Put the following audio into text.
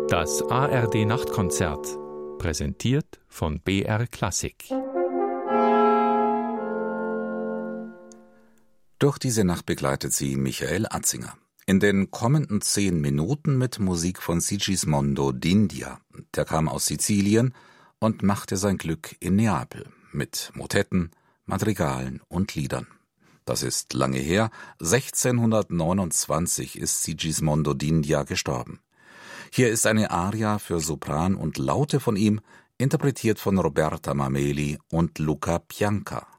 Das ARD Nachtkonzert, präsentiert von BR Klassik. Durch diese Nacht begleitet sie Michael Atzinger. In den kommenden 10 Minuten mit Musik von Sigismondo d'India. Der kam aus Sizilien und machte sein Glück in Neapel mit Motetten, Madrigalen und Liedern. Das ist lange her, 1629 ist Sigismondo d'India gestorben. Hier ist eine Aria für Sopran und Laute von ihm, interpretiert von Roberta Mameli und Luca Pianca.